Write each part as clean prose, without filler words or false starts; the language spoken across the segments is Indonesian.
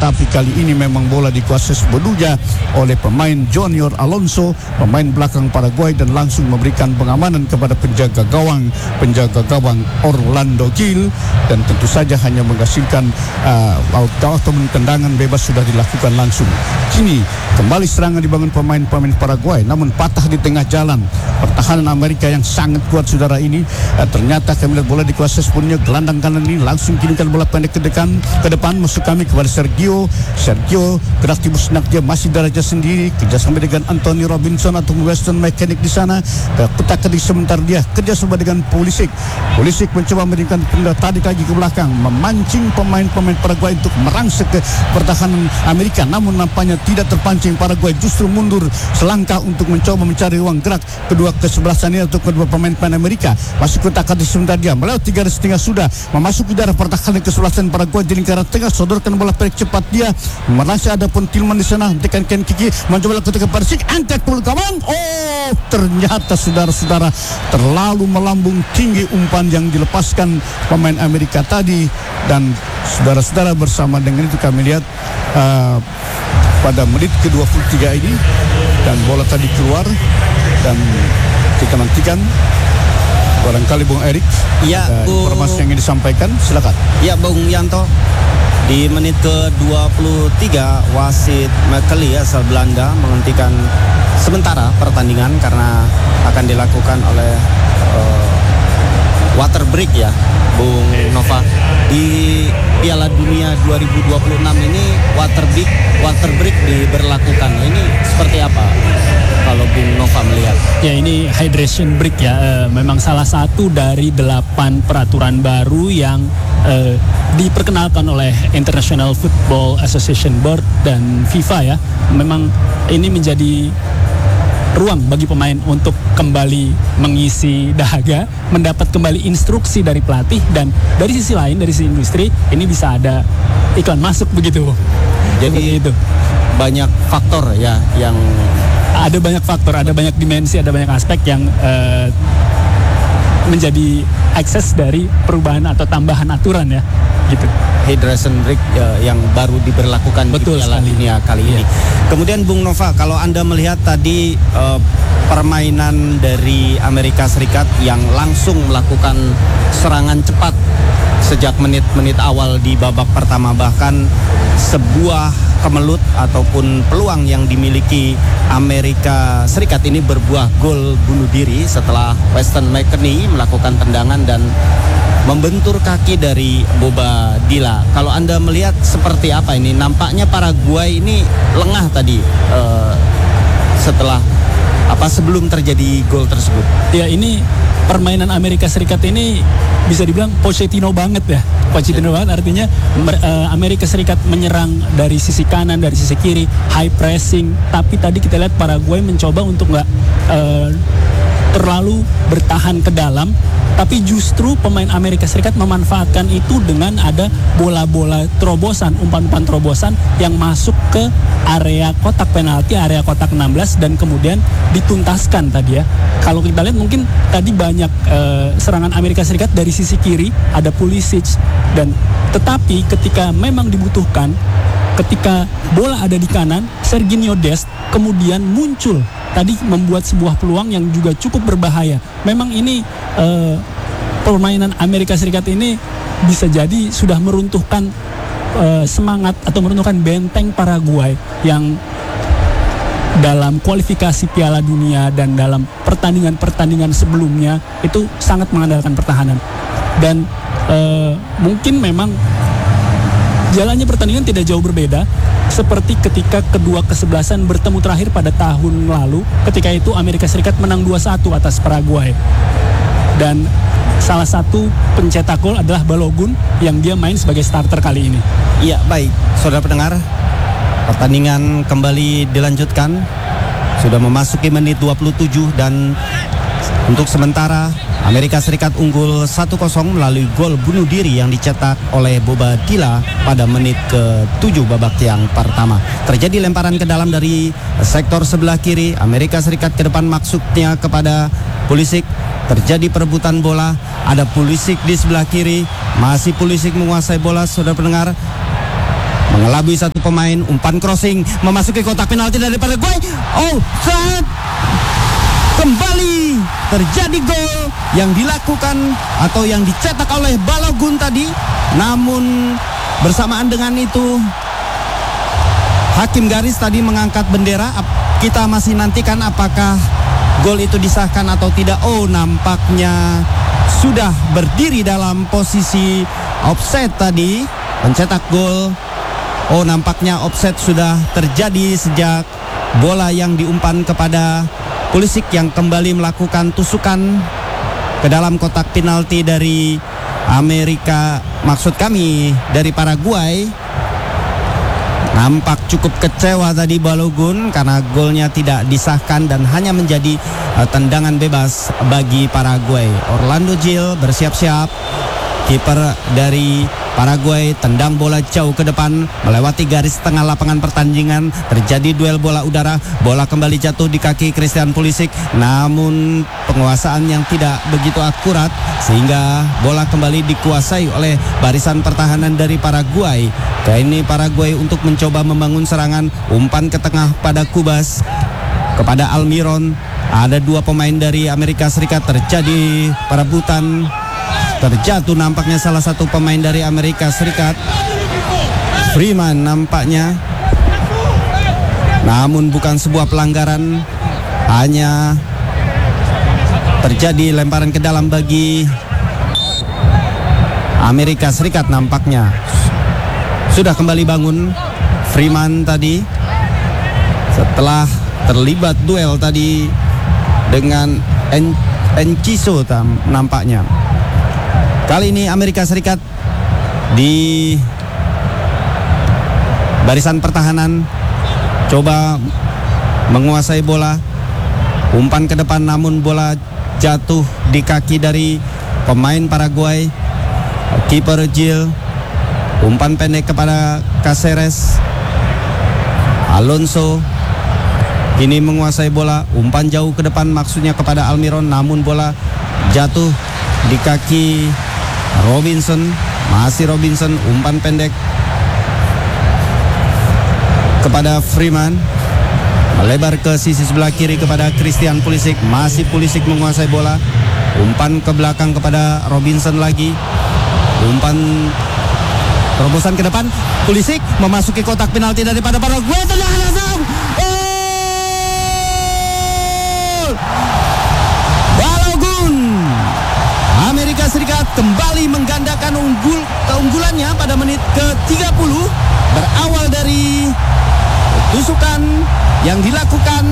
tetapi kali ini memang bola dikuasai sepenuhnya oleh pemain Junior Alonso, pemain belakang Paraguay, dan langsung memberikan pengamanan kepada penjaga gawang Orlando Gil, dan tentu saja hanya menghasilkan tendangan bebas sudah dilakukan langsung. Kini kembali serangan dibangun pemain-pemain Paraguay, namun patah di tengah jalan. Pertahanan Amerika yang sangat kuat saudara ini, ternyata kami lihat bola dikuasai sepenuhnya. Gelandang kanan ini langsung kirikan bola pendek ke depan masuk kami kepada Sergio gerak tiba senak, dia masih daraja sendiri, kerjasama dengan Anthony Robinson atau Weston Mechanic di sana. Kutak-ketik sebentar dia kerjasama dengan Pulisic mencoba memberikan pindah tarik lagi ke belakang, memancing pemain-pemain Paraguay untuk merangsek ke pertahanan Amerika, namun nampaknya tidak terpancing. Paraguay justru mundur selangkah untuk mencoba mencari ruang gerak kedua kesebelasan ini untuk kedua pemain Amerika. Masuk kutak-ketik sebentar dia melewati garis tengah, sudah memasuki daerah pertahanan kesebelasan Paraguay di lingkaran tengah, sodorkan bola pendek cepat dia, masih ada pun Tillman di sana, tekan Kiki mencoba lakukan ke Persik, angkat bola gawang. Oh, ternyata saudara-saudara terlalu melambung tinggi umpan yang dilepaskan pemain Amerika tadi, dan saudara-saudara bersama dengan itu kami lihat pada menit ke-23 ini, dan bola tadi keluar, dan kita nantikan barangkali Bung Erik informasi yang ingin disampaikan, silakan. Ya Bung Yanto, di menit ke-23 wasit McKelly asal Belanda menghentikan sementara pertandingan karena akan dilakukan oleh water break ya Bung Nova. Di Piala Dunia 2026 ini water break diberlakukan. Ini seperti apa kalau Bung Nova melihat? Ya, ini hydration break ya, memang salah satu dari 8 peraturan baru yang diperkenalkan oleh International Football Association Board dan FIFA ya. Memang ini menjadi ruang bagi pemain untuk kembali mengisi dahaga, mendapat kembali instruksi dari pelatih, dan dari sisi lain, dari sisi industri, ini bisa ada iklan masuk begitu. Jadi itu banyak faktor ya yang ada banyak faktor, ada banyak dimensi, ada banyak aspek yang menjadi akses dari perubahan atau tambahan aturan ya, gitu. Hydration break yang baru diberlakukan di Piala Dunia kali ini. Kemudian Bung Nova, kalau Anda melihat tadi permainan dari Amerika Serikat yang langsung melakukan serangan cepat sejak menit-menit awal di babak pertama, bahkan sebuah kemelut ataupun peluang yang dimiliki Amerika Serikat ini berbuah gol bunuh diri setelah Weston McKennie melakukan tendangan dan membentur kaki dari Boba Dila. Kalau Anda melihat seperti apa ini? Nampaknya Paraguay ini lengah tadi setelah sebelum terjadi gol tersebut. Ya, ini permainan Amerika Serikat ini bisa dibilang Pochettino banget ya. Pochettino banget artinya Amerika Serikat menyerang dari sisi kanan, dari sisi kiri, high pressing. Tapi tadi kita lihat Paraguay mencoba untuk nggak terlalu bertahan ke dalam, tapi justru pemain Amerika Serikat memanfaatkan itu dengan ada bola-bola terobosan, umpan-umpan terobosan yang masuk ke area kotak penalti, area kotak 16, dan kemudian dituntaskan tadi ya. Kalau kita lihat mungkin tadi banyak serangan Amerika Serikat dari sisi kiri, ada Pulisic, dan tetapi ketika memang dibutuhkan, ketika bola ada di kanan, Serginho Dest kemudian muncul tadi membuat sebuah peluang yang juga cukup berbahaya. Memang ini permainan Amerika Serikat ini bisa jadi sudah meruntuhkan semangat atau meruntuhkan benteng Paraguay yang dalam kualifikasi Piala Dunia dan dalam pertandingan-pertandingan sebelumnya itu sangat mengandalkan pertahanan. Dan mungkin memang jalannya pertandingan tidak jauh berbeda seperti ketika kedua kesebelasan bertemu terakhir pada tahun lalu. Ketika itu Amerika Serikat menang 2-1 atas Paraguay. Dan salah satu pencetak gol adalah Balogun yang dia main sebagai starter kali ini. Iya, baik. Saudara pendengar, pertandingan kembali dilanjutkan. Sudah memasuki menit 27 dan untuk sementara Amerika Serikat unggul 1-0 melalui gol bunuh diri yang dicetak oleh Boba Dila pada menit ke-7 babak yang pertama. Terjadi lemparan ke dalam dari sektor sebelah kiri Amerika Serikat ke depan, maksudnya kepada Pulisic. Terjadi perebutan bola, ada Pulisic di sebelah kiri, masih Pulisic menguasai bola, saudara pendengar. mengelabui satu pemain, umpan crossing memasuki kotak penalti dari Paraguay. Saat kembali terjadi gol yang dilakukan atau yang dicetak oleh Balogun tadi. Namun bersamaan dengan itu hakim garis tadi mengangkat bendera. Kita masih nantikan apakah gol itu disahkan atau tidak. Nampaknya sudah berdiri dalam posisi offside tadi pencetak gol. Nampaknya offside sudah terjadi sejak bola yang diumpan kepada Pulisic yang kembali melakukan tusukan ke dalam kotak penalti dari Amerika, maksud kami dari Paraguay. Nampak cukup kecewa tadi Balogun karena golnya tidak disahkan dan hanya menjadi tendangan bebas bagi Paraguay. Orlando Gil bersiap-siap. Kiper dari Paraguay tendang bola jauh ke depan melewati garis tengah lapangan pertandingan. Terjadi duel bola udara. Bola kembali jatuh di kaki Christian Pulisic, namun penguasaan yang tidak begitu akurat sehingga bola kembali dikuasai oleh barisan pertahanan dari Paraguay. Kali ini Paraguay untuk mencoba membangun serangan. Umpan ke tengah pada Kubas kepada Almiron. Ada dua pemain dari Amerika Serikat. Terjadi perebutan. Terjatuh nampaknya salah satu pemain dari Amerika Serikat, Freeman nampaknya. Namun bukan sebuah pelanggaran, hanya terjadi lemparan ke dalam bagi Amerika Serikat nampaknya. Sudah kembali bangun Freeman tadi setelah terlibat duel tadi dengan Enciso nampaknya. Kali ini Amerika Serikat di barisan pertahanan coba menguasai bola. Umpan ke depan namun bola jatuh di kaki dari pemain Paraguay. Kiper Gil. Umpan pendek kepada Caceres. Alonso ini menguasai bola. Umpan jauh ke depan maksudnya kepada Almiron, namun bola jatuh di kaki Robinson. Masih Robinson, umpan pendek kepada Freeman, melebar ke sisi sebelah kiri kepada Christian Pulisic. Masih Pulisic menguasai bola. Umpan ke belakang kepada Robinson lagi. Umpan terobosan ke depan. Pulisic memasuki kotak penalti daripada Paraguay. Tendangan langsung. Balogun. Amerika Serikat kembali menggandakan keunggulannya pada menit ke-30 berawal dari tusukan yang dilakukan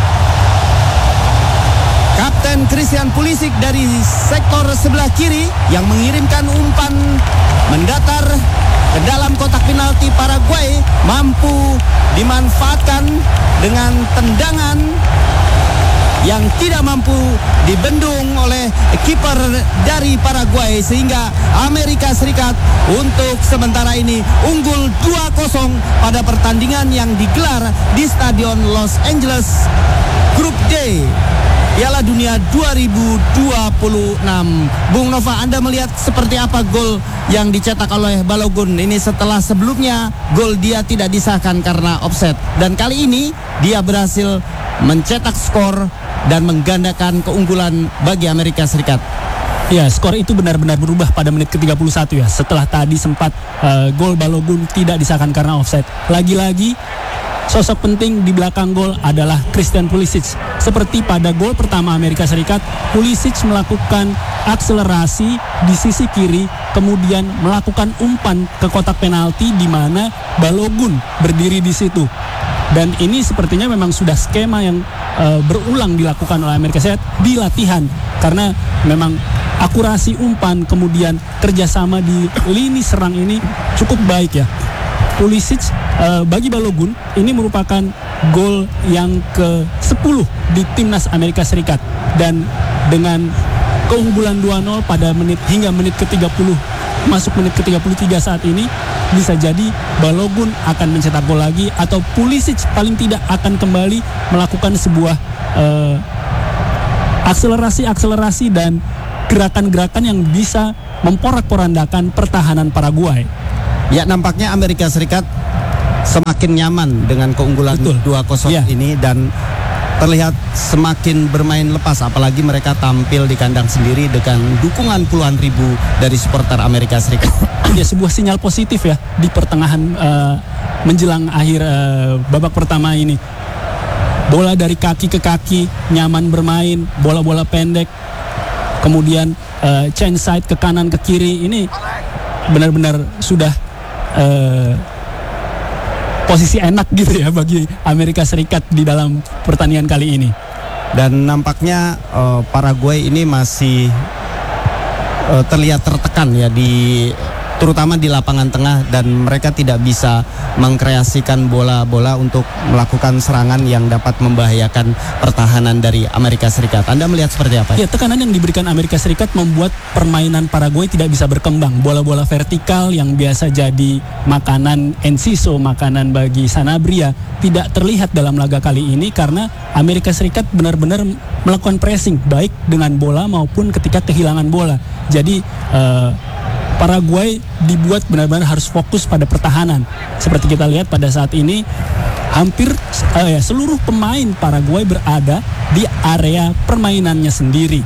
Kapten Christian Pulisic dari sektor sebelah kiri yang mengirimkan umpan mendatar ke dalam kotak penalti. Paraguay mampu dimanfaatkan dengan tendangan yang tidak mampu dibendung oleh kiper dari Paraguay, sehingga Amerika Serikat untuk sementara ini unggul 2-0 pada pertandingan yang digelar di Stadion Los Angeles Grup D Piala Dunia 2026. Bung Nova, Anda melihat seperti apa gol yang dicetak oleh Balogun ini setelah sebelumnya gol dia tidak disahkan karena offside, dan kali ini dia berhasil mencetak skor dan menggandakan keunggulan bagi Amerika Serikat. Ya, skor itu benar-benar berubah pada menit ke-31 ya. Setelah tadi sempat gol Balogun tidak disahkan karena offside. Lagi-lagi sosok penting di belakang gol adalah Christian Pulisic. Seperti pada gol pertama Amerika Serikat, Pulisic melakukan akselerasi di sisi kiri, kemudian melakukan umpan ke kotak penalti di mana Balogun berdiri di situ. Dan ini sepertinya memang sudah skema yang berulang dilakukan oleh Amerika Serikat di latihan, karena memang akurasi umpan kemudian kerjasama di lini serang ini cukup baik ya. Pulisic bagi Balogun ini merupakan gol yang ke-10 di timnas Amerika Serikat, dan dengan keunggulan 2-0 pada hingga menit ke-30 masuk menit ke-33 saat ini, bisa jadi Balogun akan mencetak gol lagi atau Pulisic paling tidak akan kembali melakukan sebuah akselerasi dan gerakan-gerakan yang bisa memporak-porandakan pertahanan Paraguay. Ya, nampaknya Amerika Serikat semakin nyaman dengan keunggulan 2-0 ini dan terlihat semakin bermain lepas, apalagi mereka tampil di kandang sendiri dengan dukungan puluhan ribu dari supporter Amerika Serikat. Ya, sebuah sinyal positif ya di pertengahan menjelang akhir babak pertama ini. Bola dari kaki ke kaki, nyaman bermain, bola-bola pendek, kemudian change side ke kanan ke kiri, ini benar-benar sudah posisi enak gitu ya bagi Amerika Serikat di dalam pertandingan kali ini. Dan nampaknya Paraguay ini masih terlihat tertekan ya terutama di lapangan tengah, dan mereka tidak bisa mengkreasikan bola-bola untuk melakukan serangan yang dapat membahayakan pertahanan dari Amerika Serikat. Anda melihat seperti apa? Ya, tekanan yang diberikan Amerika Serikat membuat permainan Paraguay tidak bisa berkembang. Bola-bola vertikal yang biasa jadi makanan Enciso, makanan bagi Sanabria, tidak terlihat dalam laga kali ini karena Amerika Serikat benar-benar melakukan pressing baik dengan bola maupun ketika kehilangan bola. Jadi Paraguay dibuat benar-benar harus fokus pada pertahanan. Seperti kita lihat pada saat ini hampir seluruh pemain Paraguay berada di area permainannya sendiri.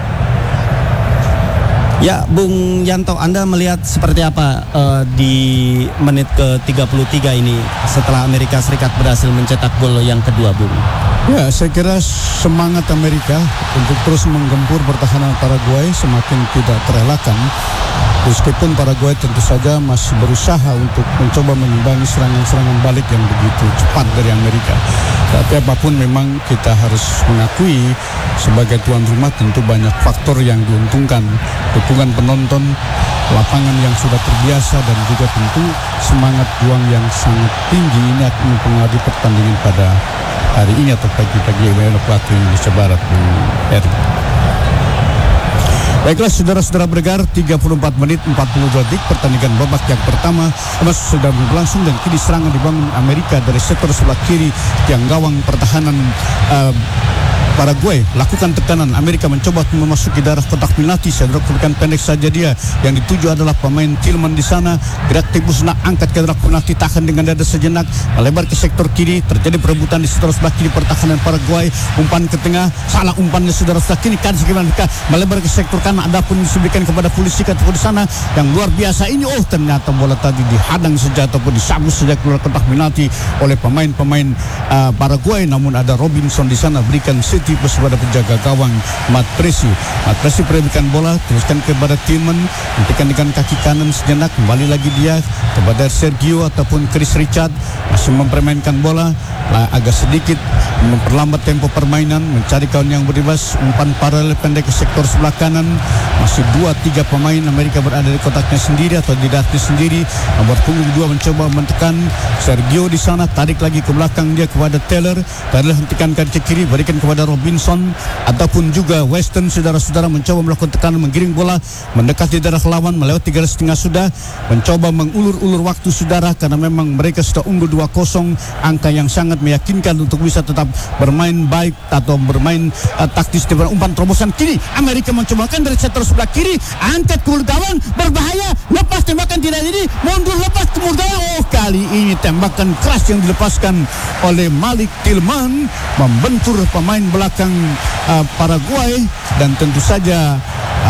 Ya, Bung Yanto, Anda melihat seperti apa di menit ke-33 ini setelah Amerika Serikat berhasil mencetak gol yang kedua, Bung? Ya, saya kira semangat Amerika untuk terus menggempur pertahanan Paraguay semakin tidak terelakkan. Meskipun Paraguay tentu saja masih berusaha untuk mencoba mengimbangi serangan-serangan balik yang begitu cepat dari Amerika. Tapi apapun memang kita harus mengakui sebagai tuan rumah tentu banyak faktor yang diuntungkan. Dukungan penonton, lapangan yang sudah terbiasa, dan juga tentu semangat juang yang sangat tinggi ini akan mempengaruhi pertandingan pada hari ini atau pagi-pagi waktu Indonesia Barat, Bung Eri. Baiklah saudara-saudara bergar, 34 menit 42 detik pertandingan babak yang pertama masih sudah berlangsung, dan kini serangan dibangun Amerika dari sektor sebelah kiri tiang gawang pertahanan Paraguay. Lakukan tekanan, Amerika mencoba memasuki daerah kotak penalti. Saya berikan pendek saja dia. Yang dituju adalah pemain Tillman di sana. Gerak tembus nak angkat ke daerah penalti, tahan dengan dada sejenak, melebar ke sektor kiri. Terjadi perebutan di sektor sebelah kiri pertahanan Paraguay. Umpan ke tengah, salah umpannya saudara sebelah kiri kan melebar ke sektor kanan. Adapun disebutkan kepada polisi ataupun di sana yang luar biasa ini. Oh, ternyata bola tadi dihadang saja ataupun disabus saja keluar kotak penalti oleh pemain-pemain Paraguay. Namun ada Robinson di sana berikan tipis pada penjaga gawang Mat Presi. Mat Presi berikan bola, teruskan kepada Tillman, hentikan dengan kaki kanan sejenak, kembali lagi dia kepada Sergio ataupun Chris Richard, masih mempermainkan bola, agak sedikit memperlambat tempo permainan, mencari kawan yang bebas, umpan paralel pendek ke sektor sebelah kanan. Masih 2-3 pemain Amerika berada di kotaknya sendiri atau di daerahnya sendiri. Nomor punggung 2 mencoba mentekan Sergio di sana, tarik lagi ke belakang dia kepada Taylor, hentikan ke kiri, berikan kepada Robinson ataupun juga Weston. Saudara-saudara mencoba melakukan tekanan, menggiring bola mendekati daerah lawan, melewati garis tengah sudah, mencoba mengulur-ulur waktu saudara, karena memang mereka sudah unggul 2-0, angka yang sangat meyakinkan untuk bisa tetap bermain baik atau bermain taktis. Dengan umpan terobosan kiri, Amerika mencobakan dari sektor sebelah kiri, angkat ke gawang, berbahaya, lepas tembakan tidak jadi, mundur lepas ke gawang. Oh, kali ini tembakan keras yang dilepaskan oleh Malik Tillman membentur pemain belakang Paraguay, dan tentu saja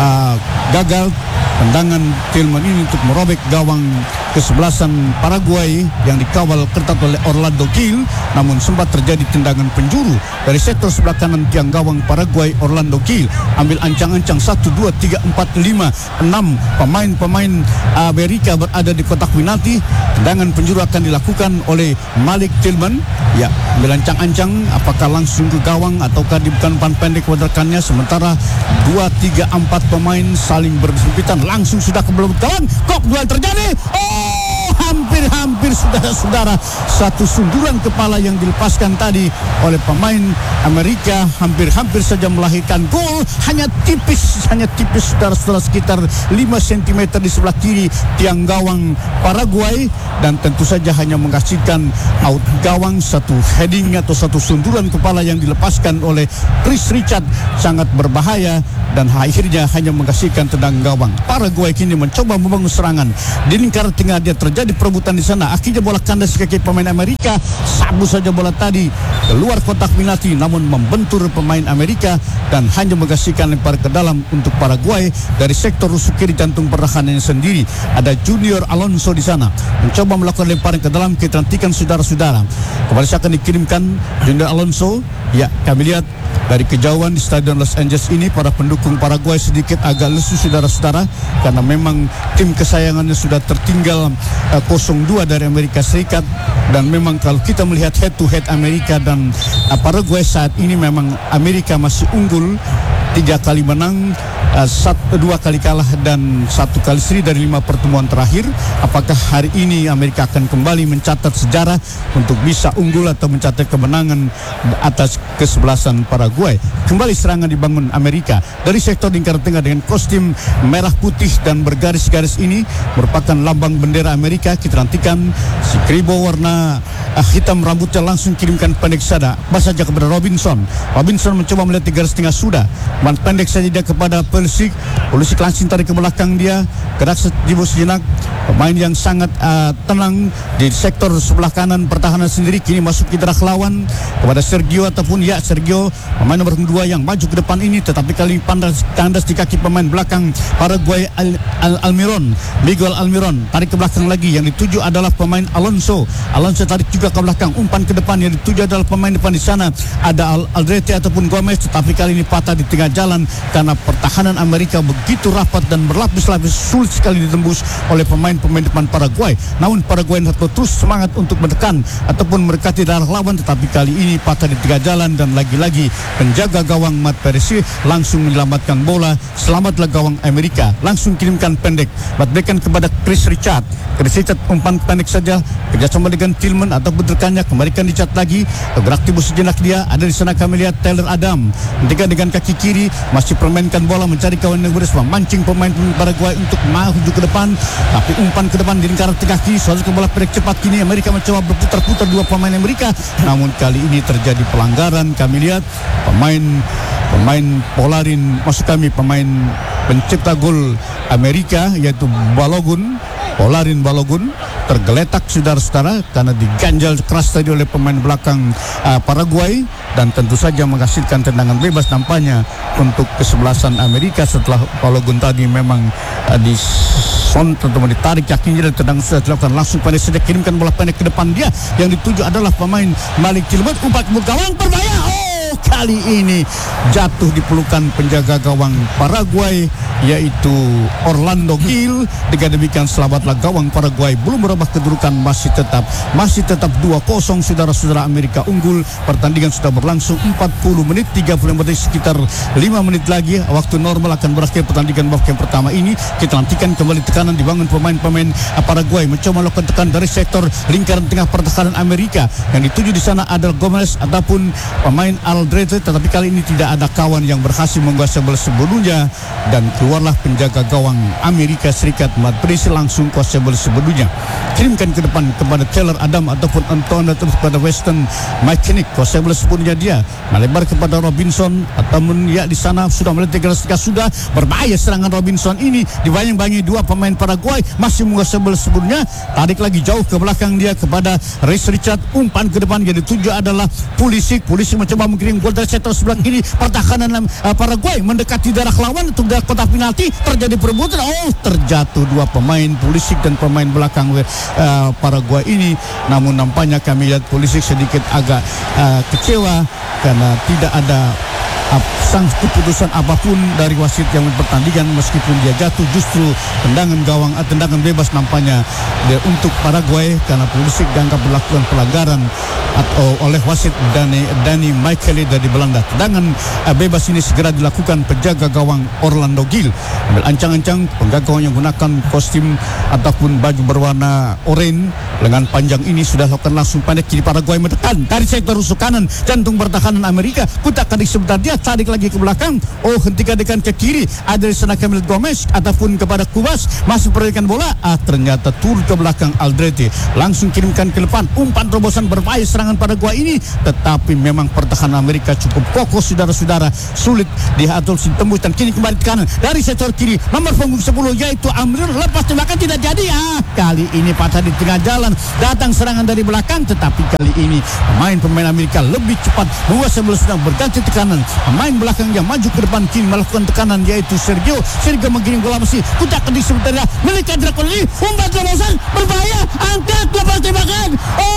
gagal tendangan Tillman ini untuk merobek gawang kesebelasan Paraguay yang dikawal ketat oleh Orlando Gil. Namun sempat terjadi tendangan penjuru dari sektor sebelah kanan tiang gawang Paraguay. Orlando Gil ambil ancang-ancang 1, 2, 3, 4, 5, 6 pemain Amerika berada di kotak penalti. Tendangan penjuru akan dilakukan oleh Malik Tillman. Ya, ambil ancang-ancang, apakah langsung ke gawang ataukah diberikan umpan pendek kepada rekannya. Sementara 2, 3, 4 pemain saling bersempitan, langsung sudah ke belakang gawang. Kok duel terjadi? Hampir saudara-saudara, satu sunduran kepala yang dilepaskan tadi oleh pemain Amerika hampir saja melahirkan gol. Hanya tipis saudara-saudara, sekitar 5 cm di sebelah kiri tiang gawang Paraguay, dan tentu saja hanya menghasilkan out gawang. Satu heading atau satu sunduran kepala yang dilepaskan oleh Chris Richard sangat berbahaya, dan akhirnya hanya menghasilkan tendang gawang. Paraguay kini mencoba membangun serangan di lingkaran tengah. Dia terjadi perebutan di sana. Akhirnya bola kandas ke kaki pemain Amerika, sabu saja bola tadi keluar kotak penalti, namun membentur pemain Amerika dan hanya mengasihkan lempar ke dalam untuk Paraguay dari sektor rusuk kiri jantung pertahanannya sendiri. Ada Junior Alonso di sana mencoba melakukan lemparan ke dalam. Kita nantikan saudara-saudara, kembali akan dikirimkan Junior Alonso. Ya, kami lihat dari kejauhan di Stadion Los Angeles ini para pendukung Paraguay sedikit agak lesu saudara-saudara, karena memang tim kesayangannya sudah tertinggal 0-2 dari Amerika Serikat. Dan memang kalau kita melihat head to head Amerika dan Paraguay saat ini, memang Amerika masih unggul 3 kali menang, 2 kali kalah dan 1 kali seri dari 5 pertemuan terakhir. Apakah hari ini Amerika akan kembali mencatat sejarah untuk bisa unggul atau mencatat kemenangan atas kesebelasan Paraguay? Kembali serangan dibangun Amerika dari sektor lingkaran tengah dengan kostum merah putih dan bergaris-garis ini merupakan lambang bendera Amerika. Kita nantikan si Kribo warna hitam rambutnya langsung kirimkan pendek saja kepada Robinson. Robinson mencoba melihat di garis tengah sudah, pendek saja dia kepada Pulisic langsung tarik ke belakang dia, gerak sejenak. Pemain yang sangat tenang di sektor sebelah kanan pertahanan sendiri, kini masuk ke daerah lawan kepada Sergio Sergio pemain nomor 2 yang maju ke depan ini, tetapi kali kandas di kaki pemain belakang Paraguay Miguel Almiron tarik ke belakang lagi. Yang dituju adalah pemain Alonso tarik juga ke belakang, umpan ke depan. Yang dituju adalah pemain depan di sana ada Aldrete ataupun Gomez, tetapi kali ini patah di tengah jalan karena pertahanan Amerika begitu rapat dan berlapis-lapis, sulit sekali ditembus oleh pemain depan Paraguay. Namun Paraguay terus semangat untuk menekan ataupun mendekati daerah lawan, tetapi kali ini patah di tengah jalan dan lagi-lagi penjaga gawang Matt Perez langsung menyelamatkan bola. Selamatlah gawang Amerika, langsung kirimkan pendek berikan kepada Chris Richard, umpan pendek saja kerjasama dengan Tillman atau rekannya, kembalikan dicat lagi, gerak tibu sejenak dia. Ada di sana kami lihat Tyler Adam dengan kaki kiri masih permainkan bola, mencari kawan yang beres, memancing pemain Paraguay untuk maju ke depan, tapi umpan ke depan di lingkaran tengah kiri, soalnya bola pendek cepat. Kini Amerika mencoba berputar-putar 2 pemain Amerika, namun kali ini terjadi pelanggaran. Kami lihat pemain pemain pencipta gol Amerika yaitu Polarin Balogun tergeletak saudara-saudara karena diganjal keras tadi oleh pemain belakang Paraguay, dan tentu saja menghasilkan tendangan bebas nampaknya untuk kesebelasan Amerika setelah Balogun tadi memang ditarik kakinya dan tendangan sudah dilakukan. Langsung pendek saja kirimkan bola pendek ke depan dia. Yang dituju adalah pemain Malik Tillman, umpan ke gawang berbahaya. Kali ini jatuh di pelukan penjaga gawang Paraguay yaitu Orlando Gil. Dengan demikian selamatlah gawang Paraguay, belum berubah kedudukan, masih tetap 2-0 saudara-saudara. Amerika unggul. Pertandingan sudah berlangsung 40 menit, 35 menit, sekitar 5 menit lagi waktu normal akan berakhir pertandingan babak yang pertama ini. Kita nantikan kembali tekanan dibangun pemain-pemain Paraguay mencoba melakukan tekan dari sektor lingkaran tengah pertahanan Amerika. Yang dituju di sana adalah Gomez ataupun pemain Aldrete, tetapi kali ini tidak ada kawan yang berhasil menguasai bola sebelumnya, dan keluarlah penjaga gawang Amerika Serikat Matt Perez langsung kuasai bola sebelumnya, kirimkan ke depan kepada Taylor Adam ataupun Anton atau kepada Weston McKinnick, kuasai bola sebelumnya dia melebar kepada Robinson ataupun ya di sana sudah melihat sudah berbahaya serangan Robinson ini, dibayang-bayangi 2 pemain Paraguay masih menguasai bola sebelumnya, tarik lagi jauh ke belakang dia kepada Chris Richard, umpan ke depan. Yang dituju adalah Pulisic mencoba mengirim gol dari sektor sebelah kiri pertahanan Paraguay mendekati daerah lawan untuk daerah kotak penalti, terjadi perebutan. Terjatuh 2 pemain Pulisic dan pemain belakang Paraguay ini. Namun nampaknya kami lihat Pulisic sedikit agak kecewa karena tidak ada sang keputusan apapun dari wasit yang pertandingan, meskipun dia jatuh. Justru tendangan bebas nampaknya dia untuk Paraguay karena Pulisic dianggap melakukan pelanggaran atau oleh wasit Danny Micheli dari Belanda. Tendangan bebas ini segera dilakukan penjaga gawang Orlando Gil. Ambil ancang-ancang penjaga gawang yang menggunakan kostum ataupun baju berwarna oranye lengan panjang ini sudah lakukan langsung pendek kiri. Paraguay menekan dari sektor rusuk kanan jantung pertahanan Amerika. Kutak adik sebentar dia tarik lagi ke belakang. Oh, hentikan ke kiri. Ada di sana Camille Gomez ataupun kepada Kubas, masih perbaikan bola. Ternyata turun ke belakang Aldrete, langsung kirimkan ke depan. Umpan terobosan berbahaya serangan Paraguay ini, tetapi memang pertahanan Amerika cukup kokoh, saudara-saudara. Sulit diatur tembus dan kini kembali ke kanan dari sektor kiri. Nomor punggung 10 yaitu Amir, lepas tembakan tidak jadi. Kali ini patah di tengah jalan. Datang serangan dari belakang, tetapi kali ini pemain Amerika lebih cepat menguasai bola, sedang berganti tekanan. Pemain belakang yang maju ke depan kini melakukan tekanan yaitu Sergio menggiring bola masih kutak di sebentar. Mereka Drakon ini umpan terobosan berbahaya, angkat lepas tembakan.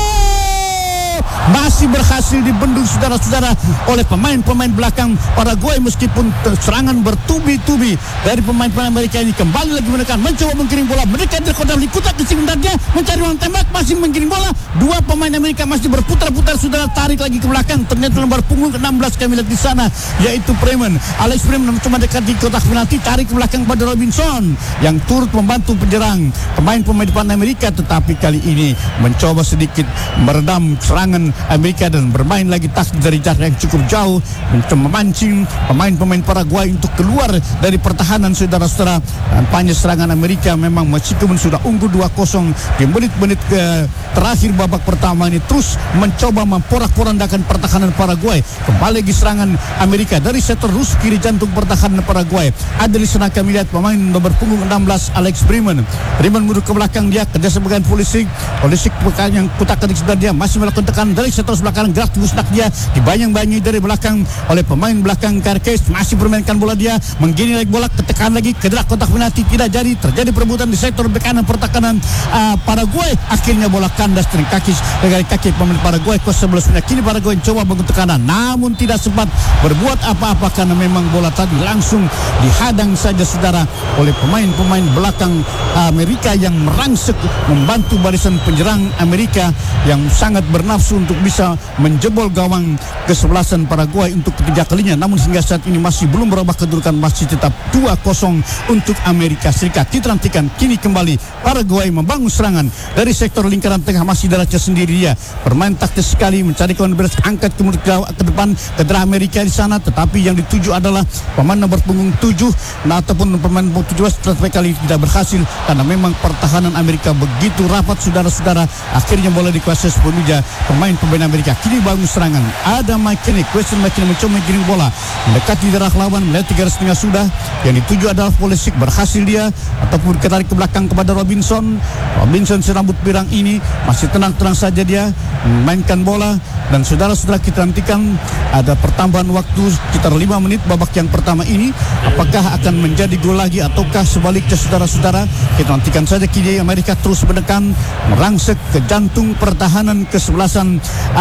Masih berhasil dibendung, saudara-saudara, oleh pemain-pemain belakang Paraguay. Meskipun serangan bertubi-tubi dari pemain-pemain Amerika ini, kembali lagi menekan, mencoba menggiring bola, mereka terkodam dikutak di sebentarnya, mencari ruang tembak, masih menggiring bola. Dua pemain Amerika masih berputar-putar, saudara, tarik lagi ke belakang. Ternyata nomor punggung 16 kami lihat di sana yaitu Freeman. Alex Freeman mencoba dekat di kotak penalti, tarik ke belakang pada Robinson yang turut membantu penyerang pemain-pemain depan Amerika, tetapi kali ini mencoba sedikit meredam serangan Amerika dan bermain lagi taktik dari jarak yang cukup jauh, memancing pemain-pemain Paraguay untuk keluar dari pertahanan, saudara-saudara. Nampaknya serangan Amerika memang meskipun sudah unggul 2-0 di menit-menit terakhir babak pertama ini, terus mencoba memporak-porandakan pertahanan Paraguay. Kembali lagi serangan Amerika dari sektor rus kiri jantung pertahanan Paraguay. Ada di sana kami lihat pemain nomor punggung 16 Alex Freeman mundur ke belakang, dia kerja sebagai polisi yang kutak ketik sebentar, dia masih melakukan tekanan dari sektor belakang, gerak musnak dia dibayang-bayangi dari belakang oleh pemain belakang Carques, masih bermainkan bola, dia menggiring lagi bola, ketekan lagi ke gerak kotak penalti, tidak jadi. Terjadi perebutan di sektor kanan pertahanan Paraguay. Akhirnya bola kandas dari kaki pemain Paraguay ke sebelah sana. Kini Paraguay coba bangun tekanan, namun tidak sempat berbuat apa-apa karena memang bola tadi langsung dihadang saja, saudara, oleh pemain-pemain belakang Amerika yang merangsek membantu barisan penyerang Amerika yang sangat bernafsu untuk bisa menjebol gawang kesebelasan Paraguay untuk ketiga kalinya. Namun hingga saat ini masih belum berubah kedudukan, masih tetap 2-0 untuk Amerika Serikat. Kita nantikan kini kembali Paraguay membangun serangan dari sektor lingkaran tengah, masih darahnya sendiri, dia bermain taktis sekali, mencari kawan beres, angkat ke depan ke darah Amerika di sana, tetapi yang dituju adalah pemain nomor punggung 7 ataupun pemain nomor 17, tetapi kali tidak berhasil karena memang pertahanan Amerika begitu rapat, saudara-saudara. Akhirnya bola dikuasai sepenuhnya pemain Amerika. Kini bangun serangan, ada McKinney mencoba menggiring bola mendekati darah lawan, melihat 3,5 sudah. Yang dituju adalah Pulisic, berhasil dia ataupun ketarik ke belakang kepada Robinson serambut pirang ini masih tenang-tenang saja, dia memainkan bola. Dan saudara-saudara, kita nantikan ada pertambahan waktu sekitar 5 menit babak yang pertama ini. Apakah akan menjadi gol lagi ataukah sebaliknya, saudara-saudara? Kita nantikan saja. Kini Amerika terus menekan, merangsek ke jantung pertahanan kesebelasan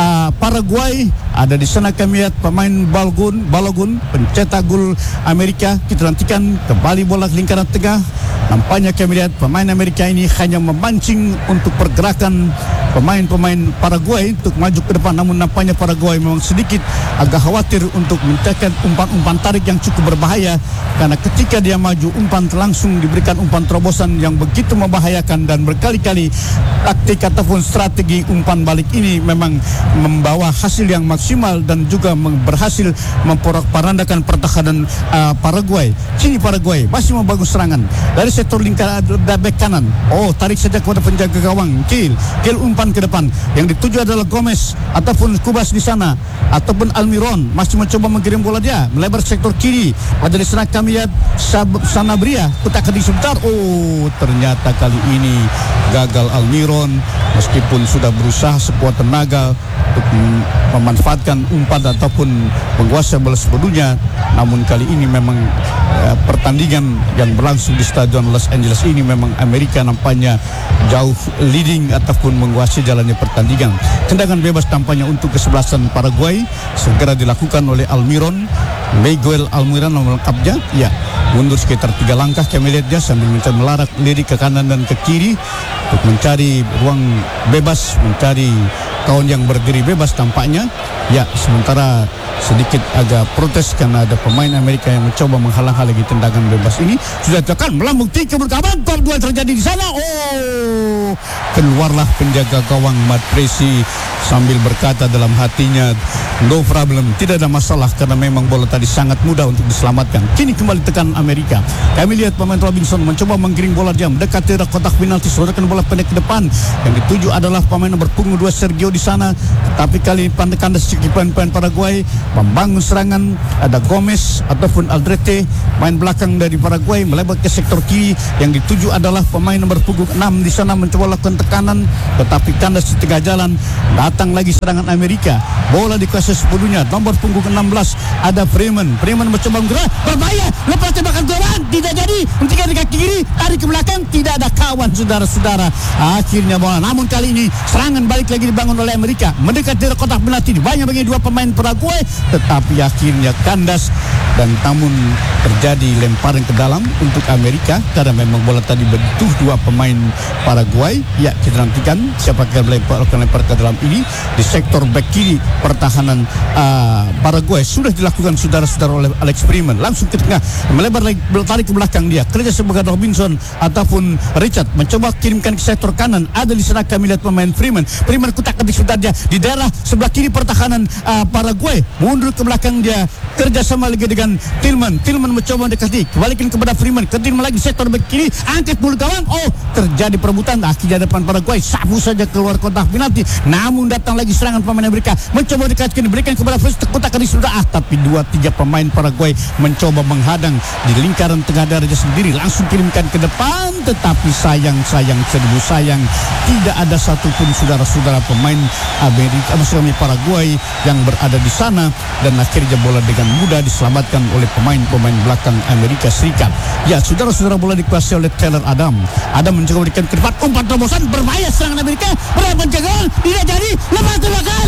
Paraguay. Ada di sana kami lihat pemain Balogun pencetak gol Amerika. Kita nantikan kembali bola lingkaran tengah. Nampaknya kami lihat pemain Amerika ini hanya memancing untuk pergerakan pemain-pemain Paraguay untuk maju ke depan. Namun nampaknya Paraguay memang sedikit agak khawatir untuk menciptakan umpan-umpan tarik yang cukup berbahaya, karena ketika dia maju umpan langsung diberikan umpan terobosan yang begitu membahayakan, dan berkali-kali taktik ataupun strategi umpan balik ini memang membawa hasil yang maksimal dan juga berhasil memporak-porandakan pertahanan Paraguay. Kini Paraguay masih membangun serangan dari sektor lingkaran bek kanan. Tarik saja kepada penjaga gawang Kiel umpan ke depan. Yang dituju adalah Gomez ataupun Kubas di sana, ataupun Almiron masih mencoba menggiring bola, dia melebar sektor kiri. Pada di sana kami lihat Sanabria kutak di sebentar. Ternyata kali ini gagal Almiron, meskipun sudah berusaha sekuat tenaga untuk memanfaatkan umpan ataupun menguasai bola sepenuhnya. Namun kali ini memang pertandingan yang berlangsung di Stadion Los Angeles ini memang Amerika nampaknya jauh leading ataupun menguasai jalannya pertandingan. Tendangan bebas tampaknya untuk kesebelasan Paraguay segera dilakukan oleh Almiron, Miguel Almiron nomor lengkapnya. Ya, mundur sekitar 3 langkah kami lihat dia sambil mencari melarak lirik ke kanan dan ke kiri untuk mencari ruang bebas, mencari kawan yang berdiri bebas tampaknya. Ya, sementara sedikit agak protes karena ada pemain Amerika yang mencoba menghalang-halangi tendangan bebas ini. Sudah tekan melambung tinggi berkawan, gol 2 terjadi di sana. Keluarlah penjaga gawang Matt Presi sambil berkata dalam hatinya, no problem, tidak ada masalah karena memang bola tadi sangat mudah untuk diselamatkan. Kini kembali tekan Amerika. Kami lihat pemain Robinson mencoba menggiring bola dia mendekati kotak penalti, sodorkan bola pendek ke depan. Yang dituju adalah pemain nomor punggung 2 Sergio di sana. Tetapi kali ini kandas pemain Paraguay membangun serangan. Ada Gomez ataupun Aldrete, main belakang dari Paraguay melebar ke sektor kiri. Yang dituju adalah pemain nomor punggung 6 di sana mencoba lakukan tekanan, tetapi kandas di tengah jalan. Datang lagi serangan Amerika. Bola dikuasai sepenuhnya nomor punggung 16 ada Freeman mencoba menggerak, berbahaya, lepas tembakan tuan, tidak jadi, hentikan di kaki kiri, tarik ke belakang, tidak ada kawan saudara-saudara. Akhirnya bola, namun kali ini serangan balik lagi dibangun oleh Amerika, mendekat dari kotak penalti, banyak-banyak dua pemain Paraguay, tetapi akhirnya kandas. Dan namun terjadi lemparan ke dalam untuk Amerika karena memang bola tadi begitu dua pemain Paraguay. Ya, kita nantikan siapa yang lempar ke dalam ini di sektor back kiri pertahanan Paraguay sudah dilakukan saudara-saudara oleh Alex Freeman, langsung ke tengah melebar lagi, tarik ke belakang dia kerja sebagai Robinson ataupun Richard mencoba kirimkan ke sektor kanan. Ada di sana kami lihat pemain Freeman kutak-katik sebentar dia di daerah sebelah kiri pertahanan Paraguay, mundur ke belakang dia kerja sama lagi dengan Tillman mencoba mendekati, kembalikan kepada Freeman, ke Tillman lagi sektor back kiri, angkat bulu gawang, terjadi perebutan, akhirnya depan Paraguay sapu saja keluar kotak penalti. Namun datang lagi serangan pemain Amerika, mencoba dikasihkan, diberikan kepada kotak kali sudah, tapi 2-3 pemain Paraguay mencoba menghadang di lingkaran tengah darahnya sendiri, langsung kirimkan ke depan, tetapi sayang tidak ada satupun saudara-saudara pemain Amerika, maksudnya Paraguay yang berada di sana, dan akhirnya bola dengan mudah diselamatkan oleh pemain-pemain belakang Amerika Serikat. Ya, saudara-saudara, bola dikuasai oleh Taylor Adam mencoba berikan ke depan, umpan terobosan, berbahaya serangan Amerika, berapa penjagaan, tidak jadi, lepas tembakan,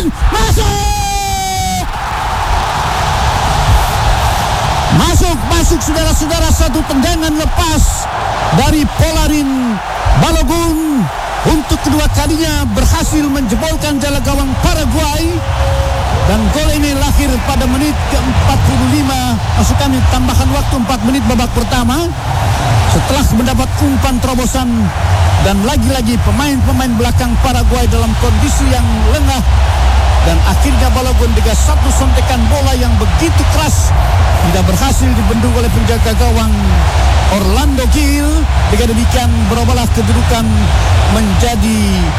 masuk saudara-saudara, satu tendangan lepas dari Folarin Balogun untuk kedua kalinya berhasil menjebolkan jala gawang Paraguay. Dan gol ini lahir pada menit ke-45, maksud kami tambahan waktu 4 menit babak pertama, setelah mendapat umpan terobosan dan lagi-lagi pemain-pemain belakang Paraguay dalam kondisi yang lengah. Dan akhirnya Balogun dengan satu sontekan bola yang begitu keras tidak berhasil dibendung oleh penjaga gawang Orlando Gil. Dengan demikian berubahlah kedudukan menjadi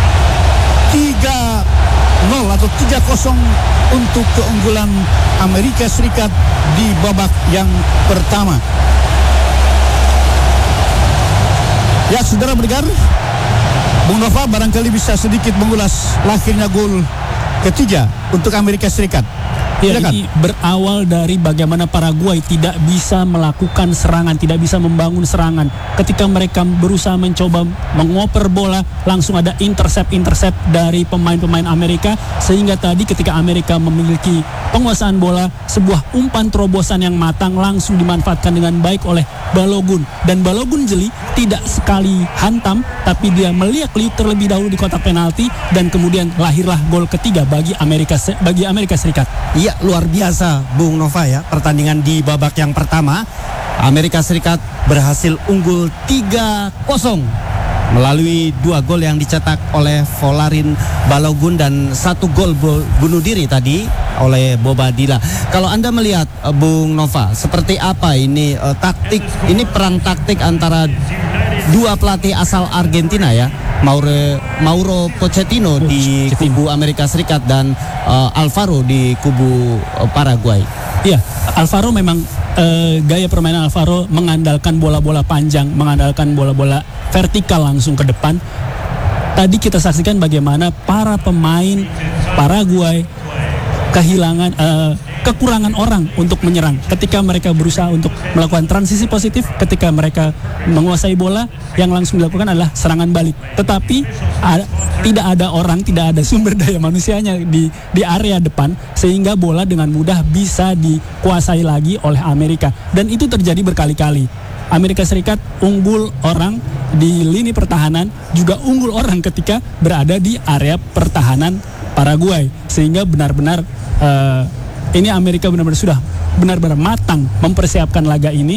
3-0 atau 3-0 untuk keunggulan Amerika Serikat di babak yang pertama. Ya, saudara mendengar, Bung Nova barangkali bisa sedikit mengulas lahirnya gol ketiga untuk Amerika Serikat. Ya, ini berawal dari bagaimana Paraguay tidak bisa melakukan serangan, tidak bisa membangun serangan. Ketika mereka berusaha mencoba mengoper bola, langsung ada intercept dari pemain-pemain Amerika, sehingga tadi ketika Amerika memiliki penguasaan bola, sebuah umpan terobosan yang matang langsung dimanfaatkan dengan baik oleh Balogun. Dan Balogun jeli tidak sekali hantam, tapi dia meliak-liuk terlebih dahulu di kotak penalti, dan kemudian lahirlah gol ketiga bagi Amerika Serikat. Iya, luar biasa Bung Nova ya, pertandingan di babak yang pertama Amerika Serikat berhasil unggul 3-0 melalui 2 gol yang dicetak oleh Folarin Balogun dan 1 gol bunuh diri tadi oleh Bobadilla. Kalau Anda melihat Bung Nova, seperti apa ini perang taktik antara dua pelatih asal Argentina ya, Mauro Pochettino di kubu Amerika Serikat dan Alvaro di kubu Paraguay. Iya, Alvaro memang gaya permainan Alvaro mengandalkan bola-bola panjang, mengandalkan bola-bola vertikal langsung ke depan. Tadi kita saksikan bagaimana para pemain Paraguay kekurangan orang untuk menyerang. Ketika mereka berusaha untuk melakukan transisi positif, ketika mereka menguasai bola, yang langsung dilakukan adalah serangan balik. Tetapi tidak ada orang, tidak ada sumber daya manusianya di area depan, sehingga bola dengan mudah bisa dikuasai lagi oleh Amerika. Dan itu terjadi berkali-kali. Amerika Serikat unggul orang di lini pertahanan, juga unggul orang ketika berada di area pertahanan Paraguay, sehingga benar-benar ini Amerika benar-benar sudah benar-benar matang mempersiapkan laga ini.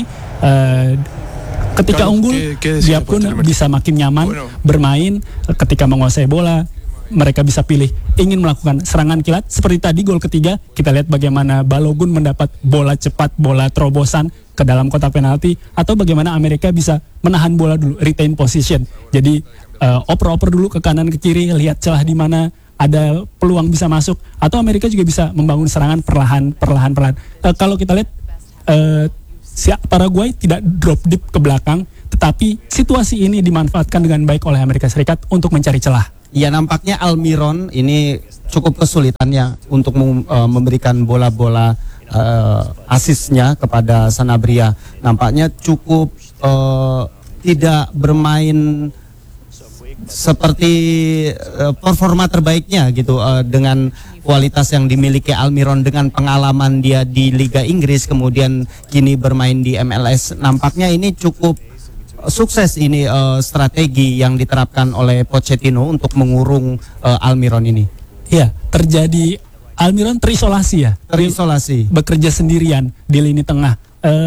Ketika unggul, dia pun bisa makin nyaman bermain ketika menguasai bola. mereka bisa pilih ingin melakukan serangan kilat seperti tadi gol ketiga, kita lihat bagaimana Balogun mendapat bola cepat, bola terobosan ke dalam kotak penalti, atau bagaimana Amerika bisa menahan bola dulu, retain position. Jadi oper-oper dulu ke kanan ke kiri, lihat celah di mana ada peluang bisa masuk, atau Amerika juga bisa membangun serangan perlahan. Kalau kita lihat Paraguay tidak drop deep ke belakang, tetapi situasi ini dimanfaatkan dengan baik oleh Amerika Serikat untuk mencari celah. Ya, nampaknya Almiron ini cukup kesulitannya untuk memberikan bola-bola asisnya kepada Sanabria. Nampaknya cukup tidak bermain seperti performa terbaiknya gitu, dengan kualitas yang dimiliki Almiron, dengan pengalaman dia di Liga Inggris kemudian kini bermain di MLS. Nampaknya ini cukup sukses ini strategi yang diterapkan oleh Pochettino untuk mengurung Almiron ini. Ya, terjadi Almiron terisolasi ya. Terisolasi. Bekerja sendirian di lini tengah.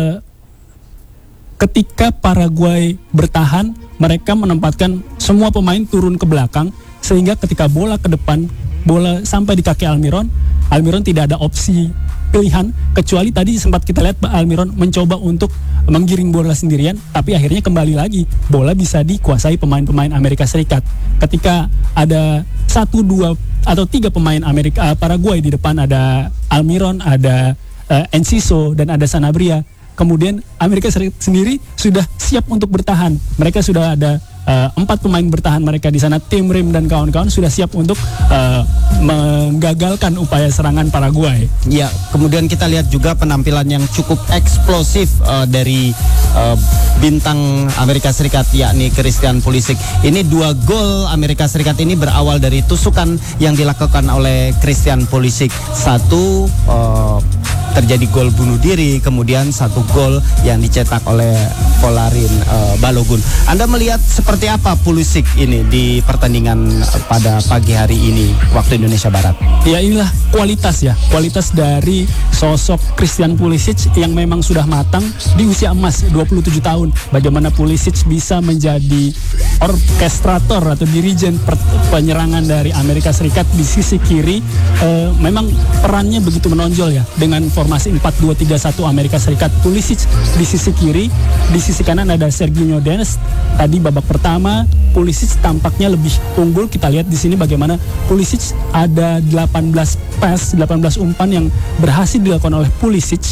Ketika Paraguay bertahan, mereka menempatkan semua pemain turun ke belakang, sehingga ketika bola ke depan, bola sampai di kaki Almiron tidak ada opsi pilihan, kecuali tadi sempat kita lihat Almiron mencoba untuk menggiring bola sendirian, tapi akhirnya kembali lagi bola bisa dikuasai pemain-pemain Amerika Serikat. Ketika ada 1, 2 atau 3 pemain Paraguay di depan, ada Almiron, ada Enciso, dan ada Sanabria. Kemudian Amerika Serikat sendiri sudah siap untuk bertahan. Mereka sudah ada 4 pemain bertahan mereka di sana. Tim Rim dan kawan-kawan sudah siap untuk menggagalkan upaya serangan Paraguay. Ya, kemudian kita lihat juga penampilan yang cukup eksplosif dari bintang Amerika Serikat, yakni Christian Pulisic. Ini 2 gol Amerika Serikat ini berawal dari tusukan yang dilakukan oleh Christian Pulisic. Satu terjadi gol bunuh diri, kemudian 1 gol yang dicetak oleh Polarin Balogun. Anda melihat seperti apa Pulisic ini di pertandingan pada pagi hari ini waktu Indonesia Barat? Ya, inilah kualitas dari sosok Christian Pulisic yang memang sudah matang di usia emas 27 tahun. Bagaimana Pulisic bisa menjadi orkestrator atau dirijen penyerangan dari Amerika Serikat di sisi kiri, memang perannya begitu menonjol ya, dengan formasi 4-2-3-1 Amerika Serikat. Pulisic di sisi kiri, di sisi kanan ada Serginho Dest. Tadi babak pertama Pulisic tampaknya lebih unggul. Kita lihat di sini bagaimana Pulisic ada 18 pass, 18 umpan yang berhasil dilakukan oleh Pulisic,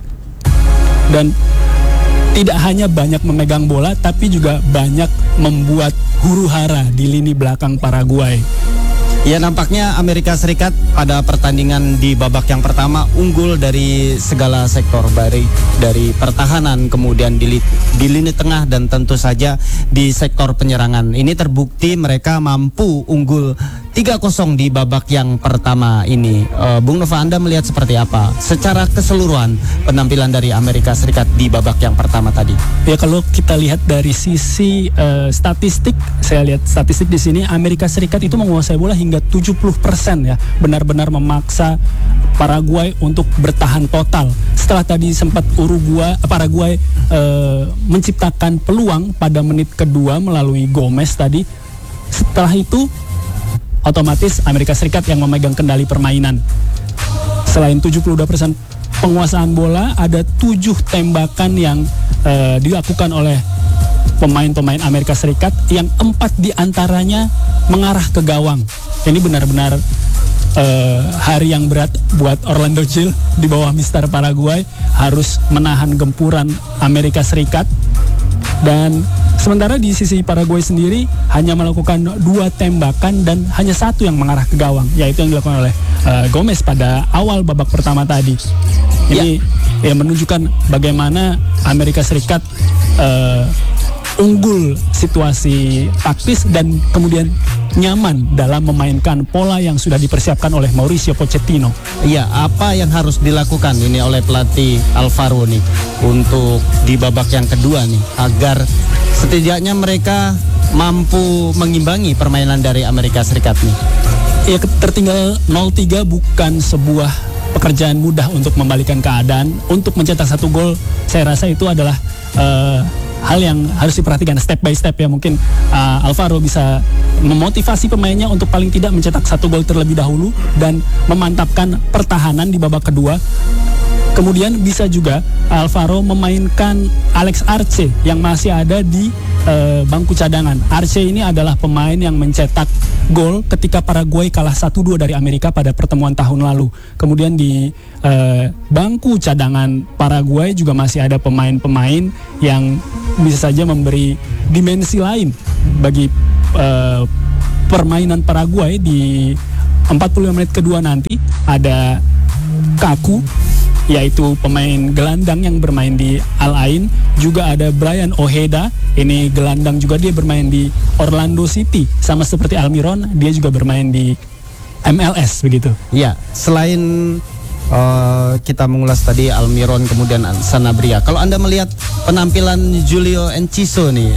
dan tidak hanya banyak memegang bola tapi juga banyak membuat huru-hara di lini belakang Paraguay. Ya, nampaknya Amerika Serikat pada pertandingan di babak yang pertama unggul dari segala sektor, dari pertahanan, kemudian di lini tengah, dan tentu saja di sektor penyerangan. Ini terbukti mereka mampu unggul 3-0 di babak yang pertama ini. Bung Nova, Anda melihat seperti apa secara keseluruhan penampilan dari Amerika Serikat di babak yang pertama tadi? Ya, kalau kita lihat dari sisi statistik, saya lihat statistik di sini Amerika Serikat itu menguasai bola hingga 70% ya, benar-benar memaksa Paraguay untuk bertahan total. Setelah tadi sempat Paraguay menciptakan peluang pada menit kedua melalui Gomez tadi. Setelah itu otomatis Amerika Serikat yang memegang kendali permainan. Selain 72% penguasaan bola, ada 7 tembakan yang dilakukan oleh pemain-pemain Amerika Serikat, yang 4 diantaranya mengarah ke gawang. Ini benar-benar hari yang berat buat Orlando Gil di bawah Mister Paraguay, harus menahan gempuran Amerika Serikat. Dan sementara di sisi Paraguay sendiri hanya melakukan 2 tembakan dan hanya 1 yang mengarah ke gawang, yaitu yang dilakukan oleh Gomez pada awal babak pertama tadi. Ini ya menunjukkan bagaimana Amerika Serikat unggul situasi taktis dan kemudian nyaman dalam memainkan pola yang sudah dipersiapkan oleh Mauricio Pochettino. Iya, apa yang harus dilakukan ini oleh pelatih Alvaro nih untuk di babak yang kedua nih, agar setidaknya mereka mampu mengimbangi permainan dari Amerika Serikat nih? Ya, tertinggal 0-3 bukan sebuah pekerjaan mudah untuk membalikan keadaan. Untuk mencetak 1 gol, saya rasa itu adalah hal yang harus diperhatikan step by step ya. Mungkin Alvaro bisa memotivasi pemainnya untuk paling tidak mencetak 1 gol terlebih dahulu dan memantapkan pertahanan di babak kedua. Kemudian bisa juga Alvaro memainkan Alex Arce yang masih ada di bangku cadangan. Arce ini adalah pemain yang mencetak gol ketika Paraguay kalah 1-2 dari Amerika pada pertemuan tahun lalu. Kemudian di bangku cadangan Paraguay juga masih ada pemain-pemain yang bisa saja memberi dimensi lain bagi permainan Paraguay. Di 45 menit kedua nanti ada Kaku, yaitu pemain gelandang yang bermain di Al Ain. Juga ada Brian Ojeda, ini gelandang juga, dia bermain di Orlando City. Sama seperti Almiron, dia juga bermain di MLS begitu. Ya, selain kita mengulas tadi Almiron kemudian Sanabria, kalau Anda melihat penampilan Julio Enciso nih,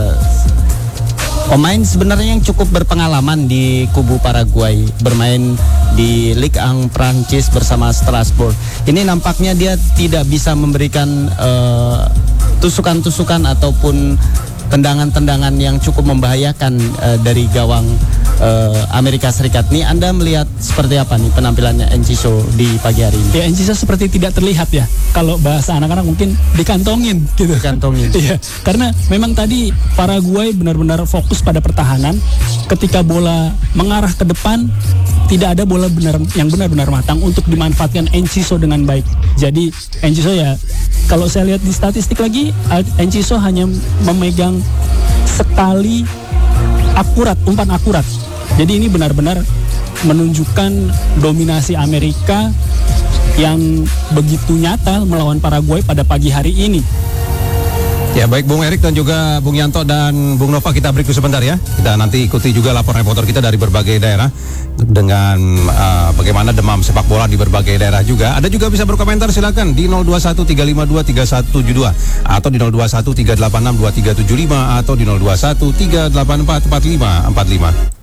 pemain sebenarnya yang cukup berpengalaman di kubu Paraguay, bermain di Ligue 1 Prancis bersama Strasbourg. Ini nampaknya dia tidak bisa memberikan tusukan-tusukan ataupun tendangan-tendangan yang cukup membahayakan dari gawang Amerika Serikat. Nih Anda melihat seperti apa nih penampilannya Enciso di pagi hari ini? Ya, Enciso seperti tidak terlihat ya. Kalau bahasa anak-anak mungkin dikantongin gitu. Dikantongin. Iya, karena memang tadi Paraguay benar-benar fokus pada pertahanan. Ketika bola mengarah ke depan, tidak ada bola yang benar-benar matang untuk dimanfaatkan Enciso dengan baik. Jadi Enciso ya, kalau saya lihat di statistik lagi, Enciso hanya memegang sekali umpan akurat. Jadi ini benar-benar menunjukkan dominasi Amerika yang begitu nyata melawan Paraguay pada pagi hari ini. Ya, baik Bung Erik dan juga Bung Yanto dan Bung Nova, kita break dulu sebentar ya. Kita nanti ikuti juga laporan reporter kita dari berbagai daerah dengan bagaimana demam sepak bola di berbagai daerah juga. Ada juga bisa berkomentar, silakan di 0213523172 atau di 0213862375 atau di 0213844545.